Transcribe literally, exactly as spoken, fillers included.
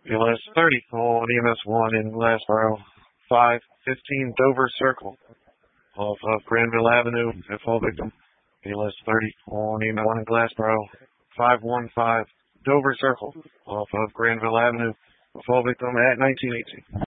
B L S thirty on E M S one in Glassboro. five fifteen Dover Circle off of Granville Avenue. At fall victim. B L S thirty on E M S one in Glassboro. five one five Dover Circle off of Granville Avenue. Fall victim at nineteen eighteen.